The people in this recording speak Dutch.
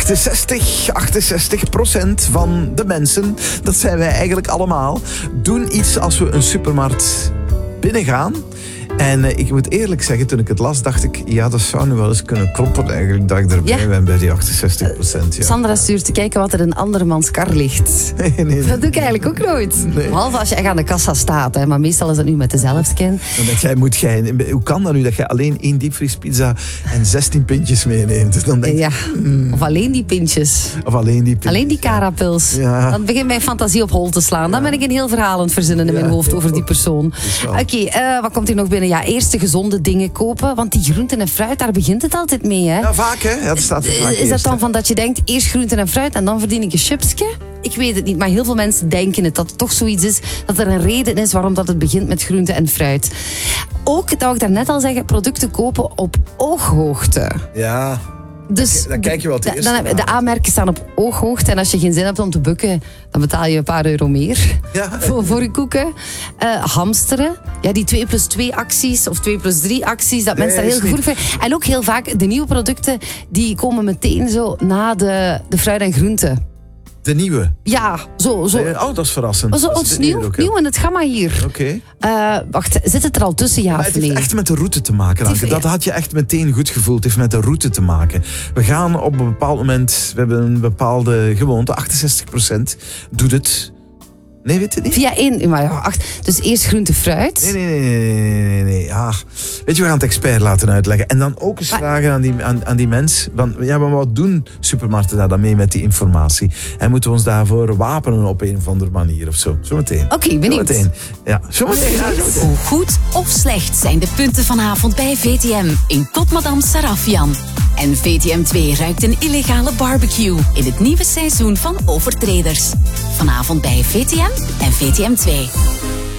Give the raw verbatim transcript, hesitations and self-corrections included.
achtenzestig, achtenzestig procent van de mensen, dat zijn wij eigenlijk allemaal, doen iets als we een supermarkt binnengaan. En uh, ik moet eerlijk zeggen, toen ik het las, dacht ik, ja, dat zou nu wel eens kunnen kloppen eigenlijk, dat ik erbij ja. ben bij die achtenzestig procent. Ja. Sandra stuurt te kijken wat er in andermans kar ligt. Nee, nee, nee. Dat doe ik eigenlijk ook nooit. Nee. Behalve als je echt aan de kassa staat, hè. Maar meestal is dat nu met de zelfscan. Dat jij moet jij, hoe kan dat nu, dat je alleen één diepvriespizza en zestien pintjes meeneemt? Dan denk je, ja. hmm. Of alleen die pintjes. Of alleen die pintjes. Alleen die carapils. Ja. Dan begint mijn fantasie op hol te slaan. Dan ja. ben ik een heel verhaal aan het verzinnen in ja. mijn hoofd over die persoon. Oké, okay, uh, wat komt hier nog binnen? Ja, eerst de gezonde dingen kopen. Want die groenten en fruit, daar begint het altijd mee. Hè? Ja, vaak hè. Ja, dat staat er vaak is dat dan van dat je denkt, eerst groenten en fruit en dan verdien ik een chipsje? Ik weet het niet, maar heel veel mensen denken het. Dat het toch zoiets is, dat er een reden is waarom dat het begint met groenten en fruit. Ook, dat ik daarnet al zeggen, producten kopen op ooghoogte. Ja. Dus dan kijk je wel het eerst. De aanmerken staan op ooghoogte. En als je geen zin hebt om te bukken, dan betaal je een paar euro meer ja. voor, voor je koeken. Uh, hamsteren. Ja, die twee plus twee acties of twee plus drie acties, dat nee, mensen daar heel gevoelig voor. En ook heel vaak de nieuwe producten, die komen meteen zo na de, de fruit en groenten. De nieuwe? Ja, zo. zo. Oh, dat is verrassend. Zo, dat is nieuw, ook, nieuw in het gamma hier. Oké. Okay. Uh, wacht, zit het er al tussen, ja maar of het nee? heeft echt met de route te maken, Anke. Dat had je echt meteen goed gevoeld. Het heeft met de route te maken. We gaan op een bepaald moment, we hebben een bepaalde gewoonte, achtenzestig procent doet het. Nee, weet je niet? Via één, maar ja, acht. Dus eerst groente, fruit. Nee, nee, nee, nee, nee, nee. Ja. Weet je, we gaan het expert laten uitleggen. En dan ook eens maar... vragen aan die, aan, aan die mens. Van, ja, maar wat doen supermarkten daar dan mee met die informatie? En moeten we ons daarvoor wapenen op een of andere manier of zo? Zometeen. Oké, okay, benieuwd. Zometeen. Ja, zometeen. Ja, zometeen. Hoe goed of slecht zijn de punten vanavond bij V T M in Kot Madame Sarafian? En V T M twee ruikt een illegale barbecue in het nieuwe seizoen van Overtreders. Vanavond bij V T M en V T M twee.